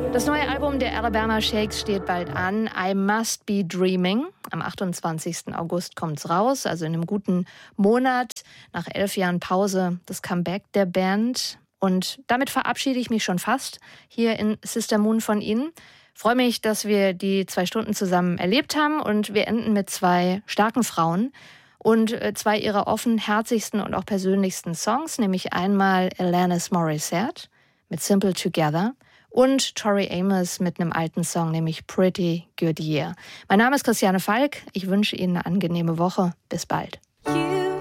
Das neue Album der Alabama Shakes steht bald an. I Must Be Dreaming. Am 28. August kommt's raus, also in einem guten Monat. Nach 11 Jahren Pause das Comeback der Band. Und damit verabschiede ich mich schon fast hier in Sister Moon von Ihnen. Freue mich, dass wir die 2 Stunden zusammen erlebt haben. Und wir enden mit 2 starken Frauen und 2 ihrer offenherzigsten und auch persönlichsten Songs. Nämlich einmal Alanis Morissette mit Simple Together und Tori Amos mit einem alten Song, nämlich Pretty Good Year. Mein Name ist Christiane Falk. Ich wünsche Ihnen eine angenehme Woche. Bis bald.